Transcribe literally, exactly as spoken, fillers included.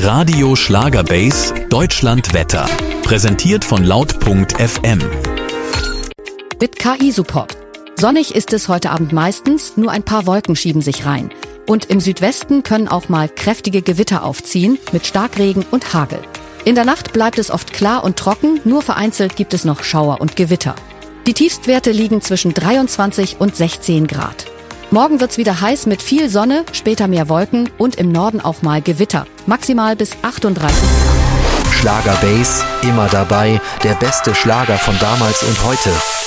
Radio Schlagerbase Deutschland Wetter. Präsentiert von laut punkt f m. Mit K I-Support. Sonnig ist es heute Abend meistens, nur ein paar Wolken schieben sich rein. Und im Südwesten können auch mal kräftige Gewitter aufziehen, mit Starkregen und Hagel. In der Nacht bleibt es oft klar und trocken, nur vereinzelt gibt es noch Schauer und Gewitter. Die Tiefstwerte liegen zwischen dreiundzwanzig und sechzehn Grad. Morgen wird's wieder heiß mit viel Sonne, später mehr Wolken und im Norden auch mal Gewitter. Maximal bis achtunddreißig Grad. Schlagerbase, immer dabei, der beste Schlager von damals und heute.